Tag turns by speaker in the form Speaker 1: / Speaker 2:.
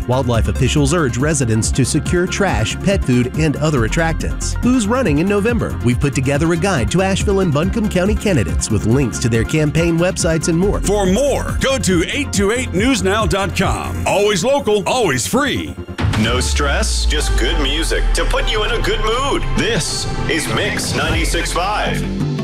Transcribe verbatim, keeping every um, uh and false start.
Speaker 1: Wildlife officials urge residents to secure trash, pet food, and other attractants. Who's running in November? We've put together a guide to Asheville and Buncombe County candidates with links to their campaign websites and more.
Speaker 2: For more, go to eight two eight news now dot com. Always local, always free.
Speaker 3: No stress, just good music to put you in a good mood. This is Mix ninety-six point five.